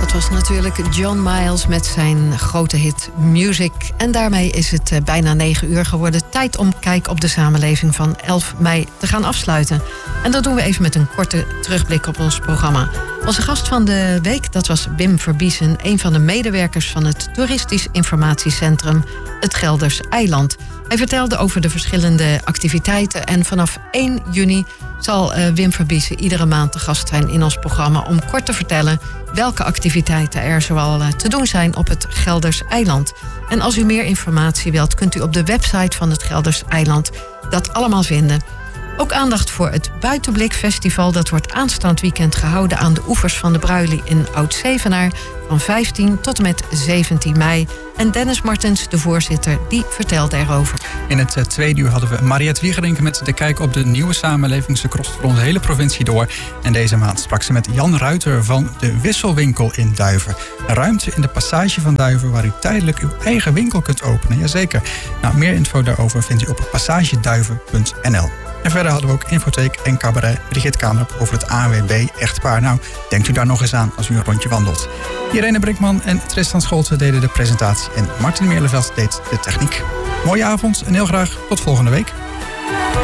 Dat was natuurlijk John Miles met zijn grote hit Music. En daarmee is het bijna 9 uur geworden. Tijd om Kijk op de Samenleving van 11 mei te gaan afsluiten. En dat doen we even met een korte terugblik op ons programma. Onze gast van de week, dat was Wim Verbiesen, een van de medewerkers van het Toeristisch Informatiecentrum Het Gelders Eiland. Hij vertelde over de verschillende activiteiten en vanaf 1 juni zal Wim Verbiesen iedere maand te gast zijn in ons programma om kort te vertellen welke activiteiten er zoal te doen zijn op het Gelders Eiland. En als u meer informatie wilt, kunt u op de website van het Gelders Eiland dat allemaal vinden. Ook aandacht voor het Buitenblik Festival. Dat wordt aanstaand weekend gehouden aan de oevers van de Bruilie in Oud-Zevenaar van 15 tot en met 17 mei. En Dennis Martens, de voorzitter, die vertelt erover. In het tweede uur hadden we Mariette Wiegerink met de kijk op de nieuwe samenleving. Ze krost voor onze hele provincie door. En deze maand sprak ze met Jan Ruiter van de Wisselwinkel in Duiven. Een ruimte in de passage van Duiven waar u tijdelijk uw eigen winkel kunt openen. Jazeker. Nou, meer info daarover vindt u op passageduiven.nl. En verder hadden we ook infotheek en cabaret Brigitte Kamerop over het ANWB-echtpaar. Nou, denkt u daar nog eens aan als u een rondje wandelt. Irene Brinkman en Tristan Scholten deden de presentatie en Martin Meerleveld deed de techniek. Mooie avond en heel graag tot volgende week.